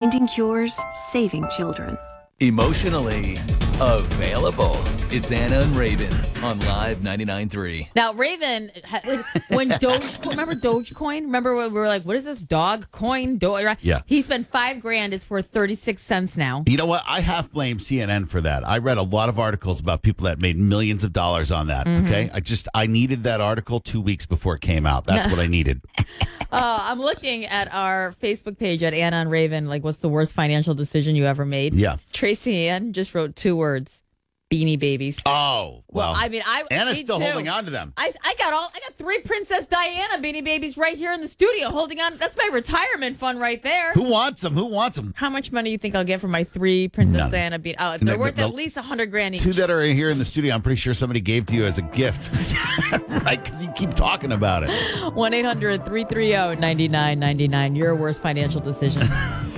Finding cures, saving children. Emotionally available. It's Anna and Raven on Live 99.3. Now, Raven, when remember Dogecoin? Remember when we were like, what is this dog coin? Yeah. He spent $5,000. It's worth 36 cents now. You know what? I half blame CNN for that. I read a lot of articles about people that made millions of dollars on that. Mm-hmm. Okay. I needed that article 2 weeks before it came out. That's what I needed. I'm looking at our Facebook page at Anna and Raven, like, what's the worst financial decision you ever made? Yeah. Tracy Ann just wrote 2 words: Beanie Babies. Oh, well. I mean, Anna's me still too. holding on to them. I got 3 Princess Diana Beanie Babies right here in the studio holding on. That's my retirement fund right there. Who wants them? Who wants them? How much money do you think I'll get for my 3 Princess Diana Beanie? Oh, they're worth at least $100,000 each. 2 that are here in the studio, I'm pretty sure somebody gave to you as a gift. Right? Because you keep talking about it. 1-800-330-9999. Your worst financial decision.